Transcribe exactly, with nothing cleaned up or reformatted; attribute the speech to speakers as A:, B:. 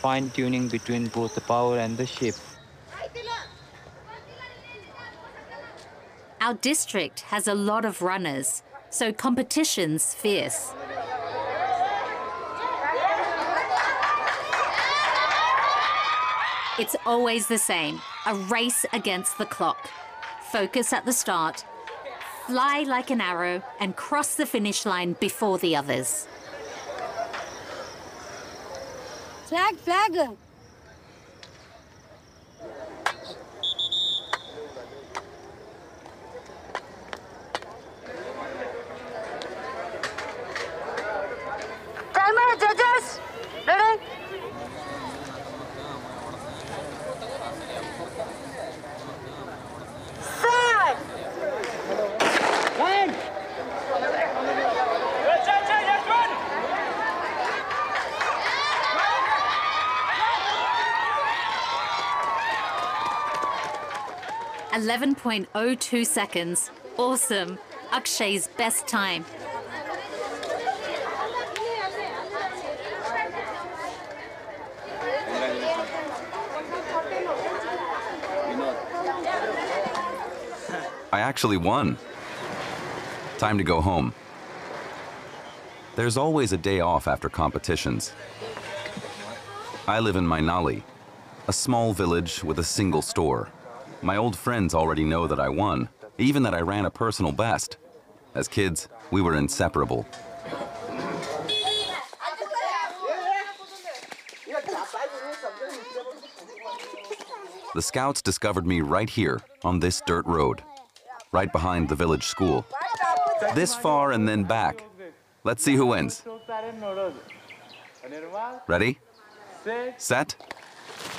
A: fine-tuning between both the power and the shape.
B: Our district has a lot of runners, so competition's fierce. It's always the same, a race against the clock. Focus at the start, fly like an arrow, and cross the finish line before the others.
C: Flag, flag! Timer, judges! Ready? Set! One!
B: eleven point oh two seconds. Awesome. Akshay's best time.
D: I actually won. Time to go home. There's always a day off after competitions. I live in Mainali, a small village with a single store. My old friends already know that I won, even that I ran a personal best. As kids, we were inseparable. The scouts discovered me right here on this dirt road, right behind the village school. This far and then back. Let's see who wins. Ready? Set?